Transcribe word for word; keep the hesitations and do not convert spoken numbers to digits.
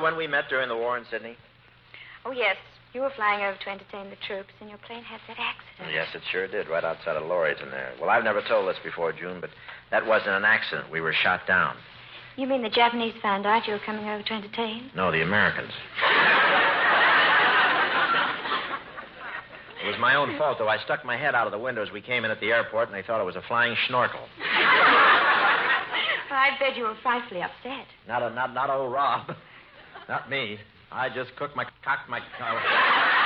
when we met during the war in Sydney? Oh, yes. You were flying over to entertain the troops, and your plane had that accident. Yes, it sure did, right outside of Laurie's in there. Well, I've never told this before, June, but that wasn't an accident. We were shot down. You mean the Japanese found out you were coming over to entertain? No, the Americans. It was my own fault, though. I stuck my head out of the window as we came in at the airport, and they thought it was a flying snorkel. Well, I bet you were frightfully upset. Not a, not not old Rob. Not me. I just cooked my cocked my. Uh,